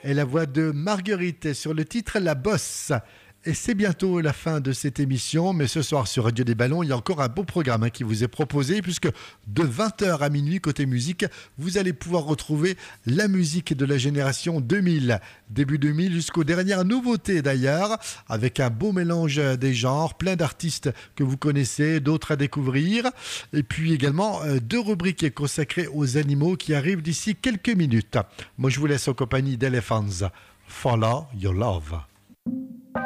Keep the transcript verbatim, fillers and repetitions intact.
et la voix de Marguerite sur le titre La Bosse. Et c'est bientôt la fin de cette émission, mais ce soir sur Radio des Ballons, il y a encore un beau programme hein, qui vous est proposé, puisque de vingt heures à minuit, côté musique, vous allez pouvoir retrouver la musique de la génération deux mille, début deux mille jusqu'aux dernières nouveautés d'ailleurs, avec un beau mélange des genres, plein d'artistes que vous connaissez, d'autres à découvrir, et puis également euh, deux rubriques consacrées aux animaux qui arrivent d'ici quelques minutes. Moi je vous laisse en compagnie d'Elephants. Follow Your Love.